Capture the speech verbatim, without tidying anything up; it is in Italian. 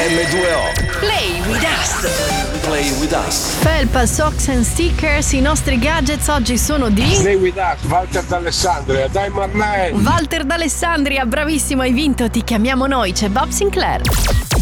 emme due o. Play with us. Play with us. Felpa, socks and stickers, i nostri gadgets oggi sono di Play with us, Walter D'Alessandria, dai Marlene. Walter D'Alessandria, bravissimo, hai vinto, ti chiamiamo noi, c'è Bob Sinclair.